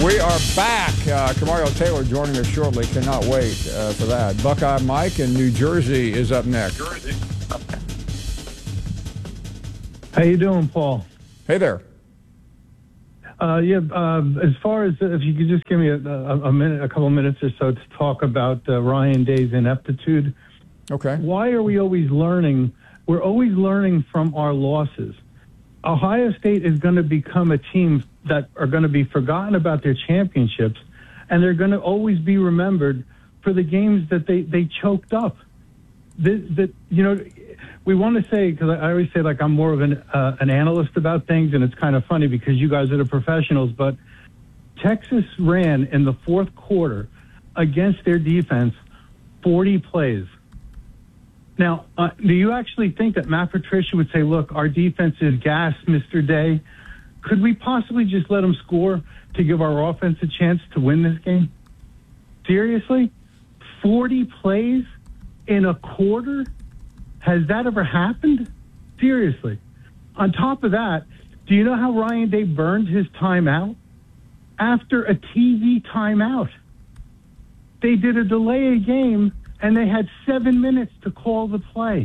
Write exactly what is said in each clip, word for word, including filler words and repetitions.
We are back. Uh, Kamario Taylor joining us shortly. Cannot wait uh, for that. Buckeye Mike in New Jersey is up next. Jersey. How you doing, Paul? Hey there. Uh, yeah. Uh, as far as if you could just give me a, a, a minute, a couple minutes or so to talk about uh, Ryan Day's ineptitude. Okay. Why are we always learning? We're always learning from our losses. Ohio State is going to become a team that are going to be forgotten about their championships, and they're going to always be remembered for the games that they, they choked up. That, you know, we want to say, because I always say, like, I'm more of an, uh, an analyst about things, and it's kind of funny because you guys are the professionals, but Texas ran in the fourth quarter against their defense forty plays. Now, uh, do you actually think that Matt Patricia would say, look, our defense is gas, Mister Day? Could we possibly just let them score to give our offense a chance to win this game? Seriously? forty plays in a quarter? Has that ever happened? Seriously. On top of that, do you know how Ryan Day burned his timeout? After a T V timeout. They did a delay a game, and they had seven minutes to call the play.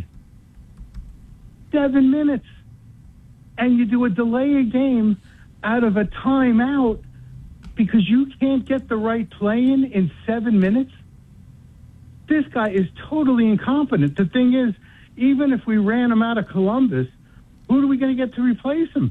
Seven minutes. And you do a delay a game out of a timeout because you can't get the right play in in seven minutes? This guy is totally incompetent. The thing is, even if we ran him out of Columbus, who are we going to get to replace him?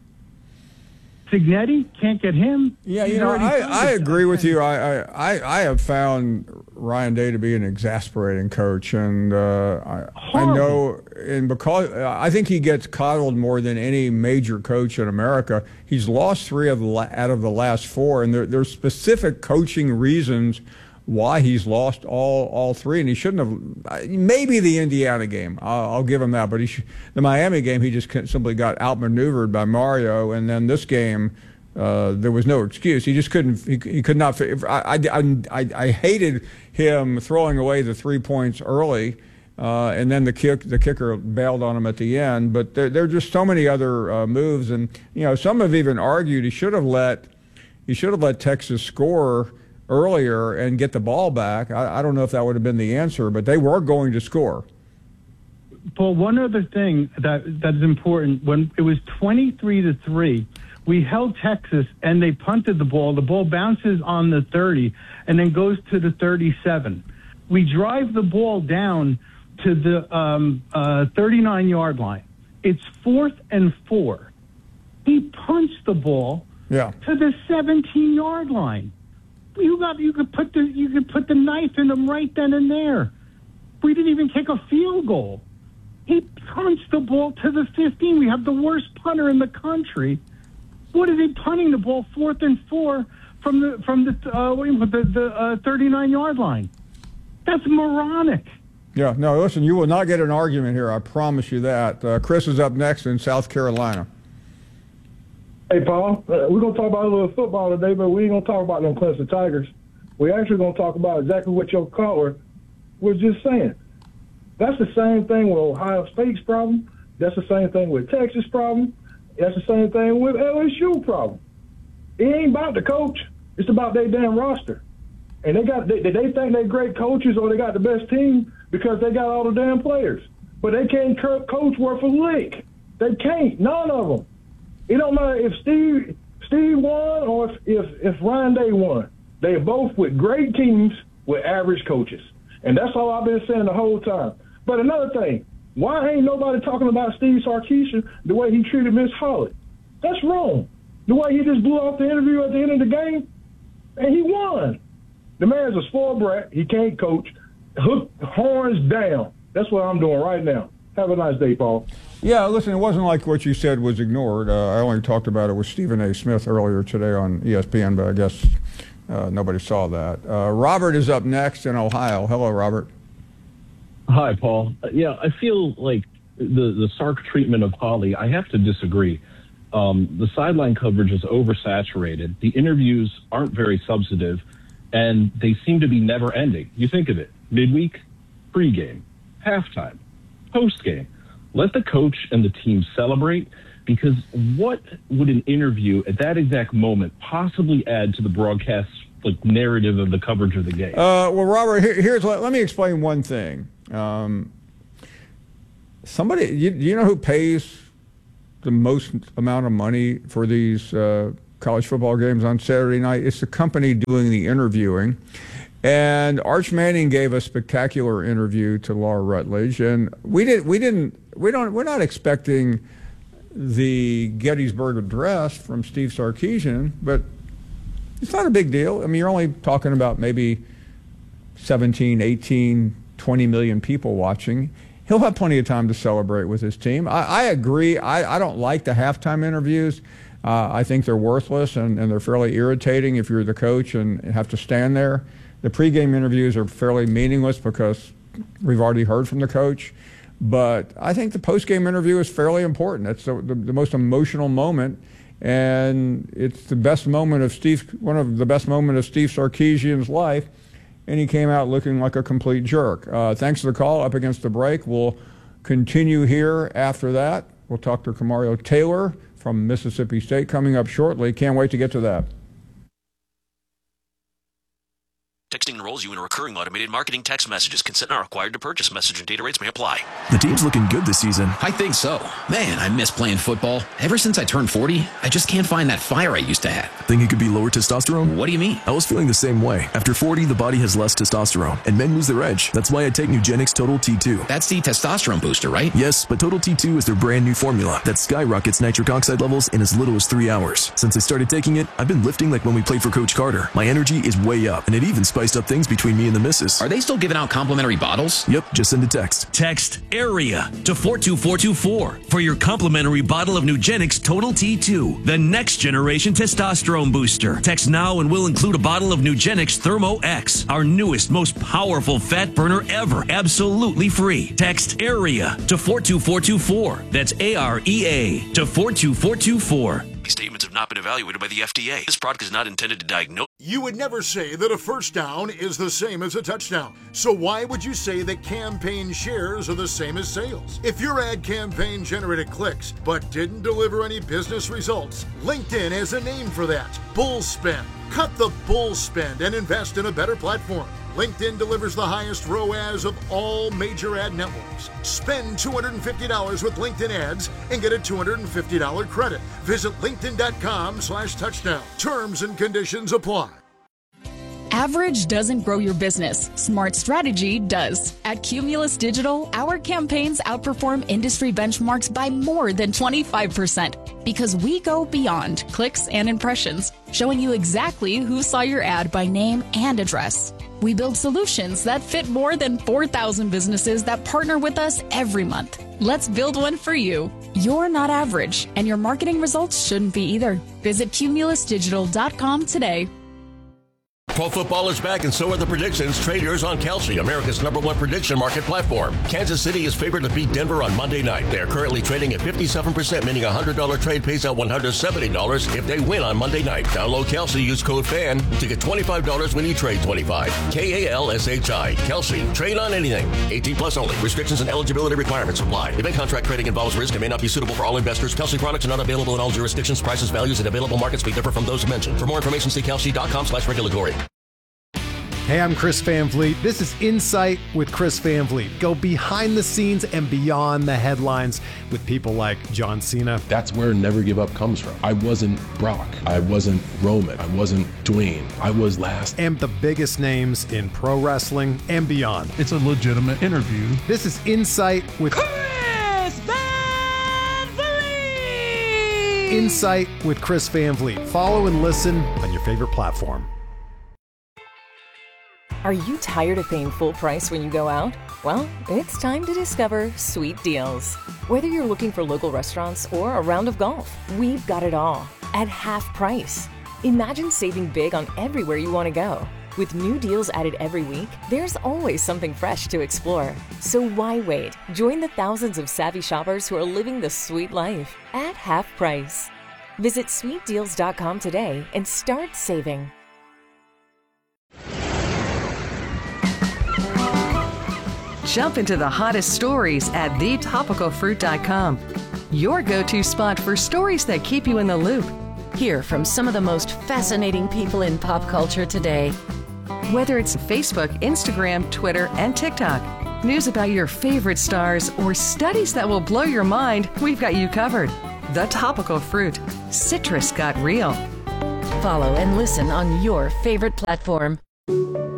Signetti, can't get him. Yeah, you know, I, I agree with you. I, I, I have found Ryan Day to be an exasperating coach, and uh, I, I know, and because I think he gets coddled more than any major coach in America. He's lost three of the, out of the last four, and there, there's specific coaching reasons why he's lost all all three, and he shouldn't have. Maybe the Indiana game, I'll, I'll give him that, but he should, the Miami game, he just simply got outmaneuvered by Mario, and then this game, uh, there was no excuse. He just couldn't. He, he could not. I, I, I, I hated him throwing away the three points early, uh, and then the kick the kicker bailed on him at the end. But there, there are just so many other uh, moves, and you know, some have even argued he should have let he should have let Texas score earlier and get the ball back. I, I don't know if that would have been the answer, but they were going to score. Paul, one other thing that that is important, when it was twenty-three to three, we held Texas and they punted the ball. The ball bounces on the thirty and then goes to the thirty-seven. We drive the ball down to the um, uh, thirty-nine yard line. It's fourth and four. He punched the ball yeah. to the seventeen yard line. You got you could put the you could put the knife in him right then and there. We didn't even kick a field goal. He punched the ball to the fifteen. We have the worst punter in the country. What is he punting the ball fourth and four from the from the uh, the, the uh, thirty-nine yard line? That's moronic. Yeah, no, listen, you will not get an argument here. I promise you that. Uh, Chris is up next in South Carolina. Hey, Paul, uh, we're going to talk about a little football today, but we ain't going to talk about them Clemson Tigers. We're actually going to talk about exactly what your caller was just saying. That's the same thing with Ohio State's problem. That's the same thing with Texas' problem. That's the same thing with L S U problem. It ain't about the coach. It's about their damn roster. And they got they, they think they're great coaches or they got the best team because they got all the damn players. But they can't coach worth a lick. They can't. None of them. It don't matter if Steve Steve won or if, if, if Ryan Day won. They are both with great teams with average coaches. And that's all I've been saying the whole time. But another thing, why ain't nobody talking about Steve Sarkisian the way he treated Miss Holly? That's wrong. The way he just blew off the interview at the end of the game, and he won. The man's a spoiled brat. He can't coach. Hook horns down. That's what I'm doing right now. Have a nice day, Paul. Yeah, listen, it wasn't like what you said was ignored. Uh, I only talked about it with Stephen A. Smith earlier today on E S P N, but I guess uh, nobody saw that. Uh, Robert is up next in Ohio. Hello, Robert. Hi, Paul. Uh, yeah, I feel like the, the Sark treatment of Holly, I have to disagree. Um, the sideline coverage is oversaturated. The interviews aren't very substantive, and they seem to be never ending. You think of it, midweek, pregame, halftime, postgame. Let the coach and the team celebrate. Because what would an interview at that exact moment possibly add to the broadcast like narrative of the coverage of the game? Uh, well, Robert, here, here's let, let me explain one thing. Um, somebody, you, you know who pays the most amount of money for these uh, college football games on Saturday night? It's the company doing the interviewing. And Arch Manning gave a spectacular interview to Laura Rutledge, and we did we didn't we don't we're not expecting the Gettysburg Address from Steve Sarkisian, but it's not a big deal. I mean, you're only talking about maybe seventeen, eighteen, twenty million people watching. He'll have plenty of time to celebrate with his team. I, I agree. I, I don't like the halftime interviews. Uh, I think they're worthless and, and they're fairly irritating if you're the coach and have to stand there. The pregame interviews are fairly meaningless because we've already heard from the coach. But I think the postgame interview is fairly important. It's the, the, the most emotional moment, and it's the best moment of Steve, one of the best moments of Steve Sarkisian's life, and he came out looking like a complete jerk. Uh, thanks for the call. Up against the break. We'll continue here after that. We'll talk to Kamario Taylor from Mississippi State coming up shortly. Can't wait to get to that. Texting enrolls you in recurring automated marketing text messages. Consent not required to purchase. Message and data rates may apply. The team's looking good this season. I think so. Man, I miss playing football. Ever since I turned forty, I just can't find that fire I used to have. Think it could be lower testosterone? What do you mean? I was feeling the same way. After forty, the body has less testosterone, and men lose their edge. That's why I take Nugenix Total T two. That's the testosterone booster, right? Yes, but Total T two is their brand new formula that skyrockets nitric oxide levels in as little as three hours. Since I started taking it, I've been lifting like when we played for Coach Carter. My energy is way up, and it even spiced up things between me and the missus. Are they still giving out complimentary bottles? Yep, just send a text. Text AREA to four two four two four for your complimentary bottle of Nugenix Total T two, the next generation testosterone booster. Text now and we'll include a bottle of Nugenix Thermo X, our newest, most powerful fat burner ever, absolutely free. Text AREA to four two four two four. That's A R E A to four two four two four. These statements have not been evaluated by the F D A. This product is not intended to diagnose. You would never say that a first down is the same as a touchdown. So why would you say that campaign shares are the same as sales? If your ad campaign generated clicks but didn't deliver any business results, LinkedIn has a name for that. Bull spend. Cut the bull spend and invest in a better platform. LinkedIn delivers the highest R O A S of all major ad networks. Spend two hundred fifty dollars with LinkedIn ads and get a two hundred fifty dollars credit. Visit linkedin.com slash touchdown. Terms and conditions apply. Average doesn't grow your business. Smart strategy does. At Cumulus Digital, our campaigns outperform industry benchmarks by more than twenty-five percent because we go beyond clicks and impressions, showing you exactly who saw your ad by name and address. We build solutions that fit more than four thousand businesses that partner with us every month. Let's build one for you. You're not average, and your marketing results shouldn't be either. Visit cumulus digital dot com today. Pro football is back, and so are the predictions. Trade yours on Kalshi, America's number one prediction market platform. Kansas City is favored to beat Denver on Monday night. They are currently trading at fifty-seven percent, meaning a one hundred dollars trade pays out one hundred seventy dollars if they win on Monday night. Download Kalshi, use code FAN to get twenty-five dollars when you trade twenty-five dollars. K A L S H I. Kalshi. Trade on anything. eighteen plus only. Restrictions and eligibility requirements apply. Event contract trading involves risk and may not be suitable for all investors. Kalshi products are not available in all jurisdictions. Prices, values, and available markets may differ from those mentioned. For more information, see kalshi.com slash regulatory. Hey, I'm Chris Van Vliet. This is Insight with Chris Van Vliet. Go behind the scenes and beyond the headlines with people like John Cena. That's where Never Give Up comes from. I wasn't Brock. I wasn't Roman. I wasn't Dwayne. I was last. And the biggest names in pro wrestling and beyond. It's a legitimate interview. This is Insight with Chris Van Vliet. Insight with Chris Van Vliet. Follow and listen on your favorite platform. Are you tired of paying full price when you go out? Well, it's time to discover Sweet Deals. Whether you're looking for local restaurants or a round of golf, we've got it all at half price. Imagine saving big on everywhere you want to go. With new deals added every week, there's always something fresh to explore. So why wait? Join the thousands of savvy shoppers who are living the sweet life at half price. Visit sweet deals dot com today and start saving. Jump into the hottest stories at the topical fruit dot com. your go-to spot for stories that keep you in the loop. Hear from some of the most fascinating people in pop culture today. Whether it's Facebook, Instagram, Twitter, and TikTok, news about your favorite stars, or studies that will blow your mind, we've got you covered. The Topical Fruit. Citrus got real. Follow and listen on your favorite platform.